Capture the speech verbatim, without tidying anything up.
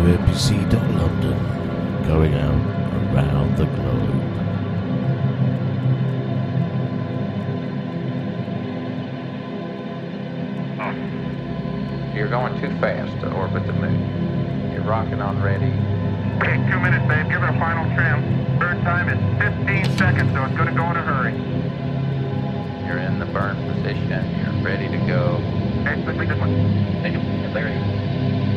W N B C London, going out around the globe. You're going too fast to orbit the moon. You're rocking on ready. Okay, two minutes, babe. Give it a final trim. Bird time is fifteen seconds, so it's going to go in a hurry. You're in the burn position. You're ready to go. Okay, quickly this one. Hey, clarity.